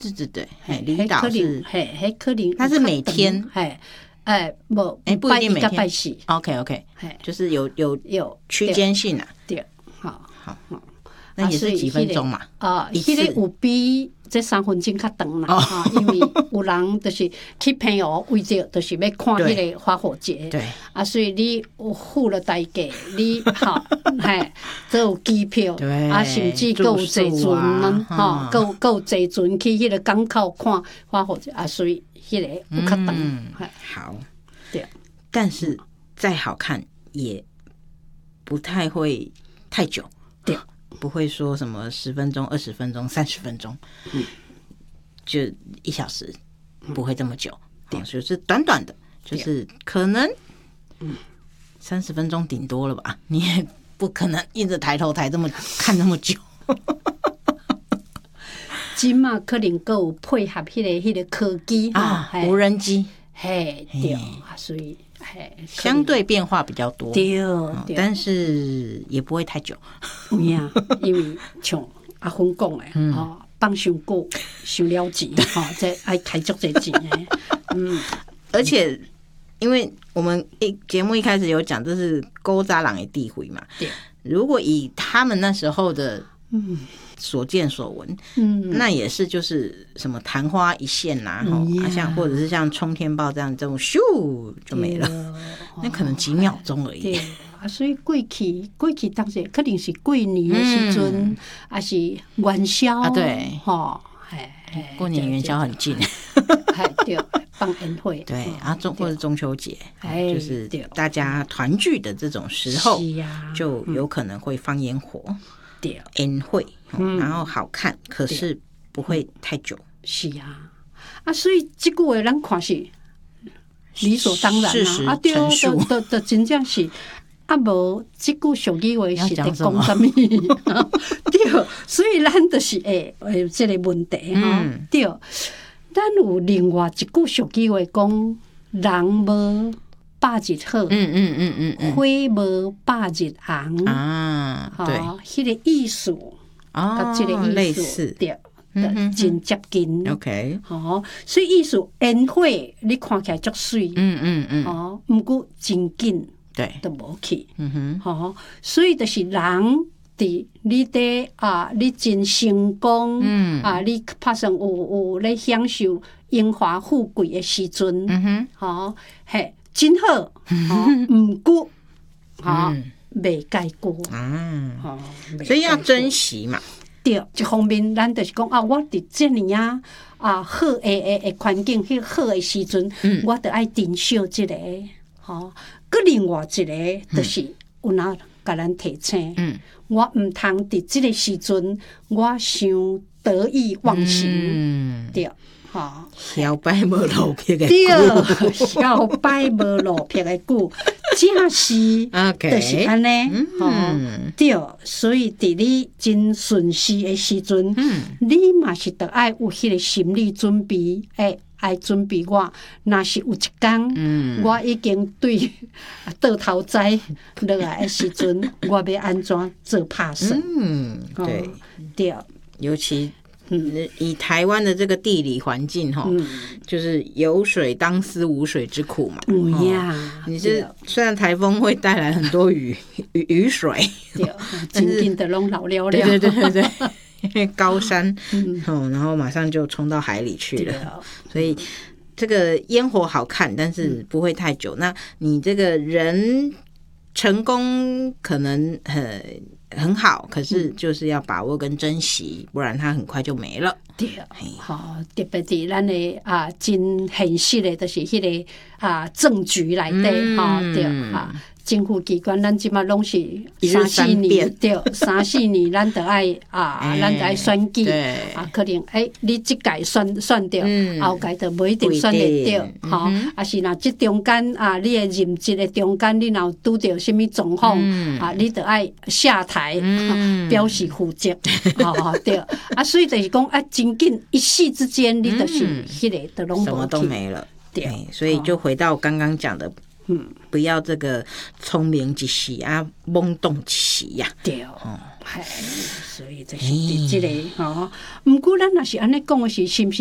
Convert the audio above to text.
对，离岛是嘿，可能它是每天， 不一定每天拜四 ，OK， 就是有区间性啊。 对，好， 那也是几分钟嘛？ 迄个有比这3分钟较长啦，因为有人就是去朋友为着就是要看迄个花火节， 对所以你有付了代价，你都有机票，甚至够有坐船，够有坐船去迄个港口看花火节，所以迄个有较长。 好， 对， 但是再好看也不太会太久， 对。 不会说什么10分钟、20分钟、30分钟，就1小时，不会这么久，就是短短的，就是可能30分钟顶多了吧，你也不可能一直抬头看那么久。 今嘛可能还有配合迄个科技无人机， 对，所以。 相对变化比较多， 对， 但是也不会太久。 因为像阿芬讲的，放伤久伤了钱，这爱开足这钱的。 而且因为我们节目一开始有讲，这是古早人的智慧嘛。 对， 如果以他们那时候的所见所闻，那也是就是什么昙花一现呐，像或者是像冲天炮这种咻就没了，那可能几秒钟而已。 对所以过去当时肯定是过年的时阵，还是元宵对，过年元宵很近， 对，放烟火， 对或者中秋节，就是大家团聚的这种时候，就有可能会放烟火。烟会，然后好看，可是不会太久。 是所以这句话咱看是理所当然啊，对， 就真正是无这句俗语话是在讲什么？对，所以咱就是这个问题对，咱有另外一句俗语话讲，人无百日好，花无百日红对， 迄个意思甲这个意思对，真接近。 OK， 所以意思烟火你看起来足水，不过真紧， 对， 都无去，所以就是人伫你你真成功，你拍算有咧享受荣华富贵的时阵，真好，不过未改过， 所以要珍惜嘛。 对，一方面咱就是讲我伫这年好的环境，迄好的时阵，我得爱珍惜这个。佮另外一个就是有人甲咱提醒，我唔通伫这个时阵，我想得意忘形，对。 小摆无路撇的对，小摆无路撇的久，正是就是安尼。对，所以伫你真顺势的时阵，你嘛是得爱有迄个心理准备，爱准备我，若是有一天，我已经对倒头栽落来的时阵，我要安怎做拍算？对， 尤其。以台湾的这个地理环境就是有水当思无水之苦嘛。你是虽然台风会带来很多雨水， 真正的拢老了了。 对，因为高山，然后马上就冲到海里去了，所以这个烟火好看，但是不会太久。那你这个人成功可能很好，可是就是要把握跟珍惜，不然它很快就没了。 对，特别是咱的真现实的，就是迄个政局内底对政府机关，咱即马拢是3-4年，对，3-4年，咱得爱咱得爱选举可能你这届选掉，后届就不一定选得到，还是若这中间你的任职的中间，你若拄到什么状况你得爱下台表示负责，对，所以就是讲真紧一夕之间，你就是迄个都拢什么都没了， 对， 所以就回到刚刚讲的。 不要这个聪明一时啊，懵懂一时呀。 对哦，所以就是这个不过咱若是安尼讲的是，是不是